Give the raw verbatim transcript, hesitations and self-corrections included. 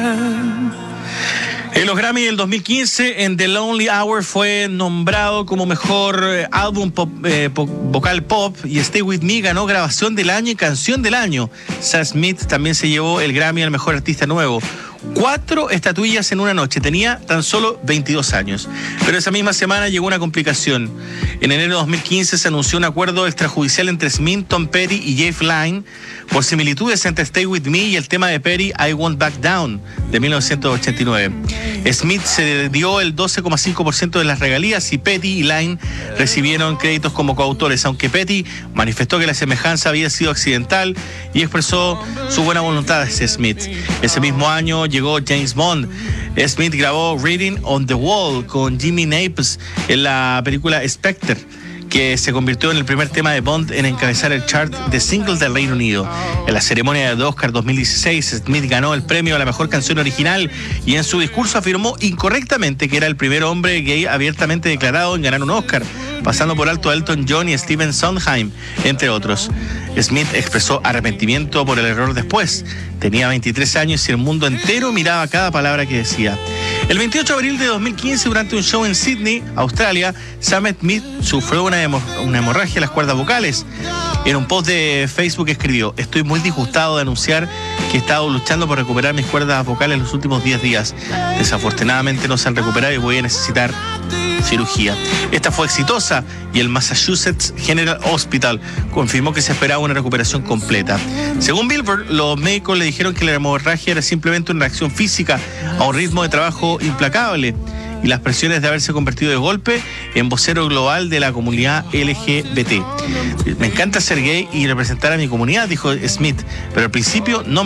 En los Grammy del dos mil quince, en The Lonely Hour fue nombrado como mejor álbum pop, eh, pop, vocal pop, y Stay With Me ganó grabación del año y canción del año. Sam Smith también se llevó el Grammy al mejor artista nuevo. Cuatro estatuillas en una noche. Tenía tan solo veintidós años. Pero esa misma semana llegó una complicación. En enero de dos mil quince se anunció un acuerdo extrajudicial entre Smith, Tom Petty y Jeff Lynne por similitudes entre Stay With Me y el tema de Petty, I Won't Back Down, de mil novecientos ochenta y nueve. Smith se dio el doce coma cinco por ciento de las regalías y Petty y Lynne recibieron créditos como coautores, aunque Petty manifestó que la semejanza había sido accidental y expresó su buena voluntad hacia Smith. Ese mismo año llegó James Bond. Smith grabó Reading on the Wall con Jimmy Naples en la película Spectre, que se convirtió en el primer tema de Bond en encabezar el chart de singles del Reino Unido. En la ceremonia de Oscar dos mil dieciséis, Smith ganó el premio a la mejor canción original y en su discurso afirmó incorrectamente que era el primer hombre gay abiertamente declarado en ganar un Oscar, pasando por alto a Elton John y Stephen Sondheim, entre otros. Smith expresó arrepentimiento por el error después. Tenía veintitrés años y el mundo entero miraba cada palabra que decía. El veintiocho de abril de dos mil quince, durante un show en Sydney, Australia, Sam Smith sufrió una, hemo- una hemorragia en las cuerdas vocales. En un post de Facebook escribió: estoy muy disgustado de anunciar que he estado luchando por recuperar mis cuerdas vocales los últimos diez días. Desafortunadamente no se han recuperado y voy a necesitar cirugía. Esta fue exitosa y el Massachusetts General Hospital confirmó que se esperaba una recuperación completa. Según Billboard, los médicos le dijeron que la hemorragia era simplemente una reacción física a un ritmo de trabajo implacable y las presiones de haberse convertido de golpe en vocero global de la comunidad L G B T. Me encanta ser gay y representar a mi comunidad, dijo Smith, pero al principio no me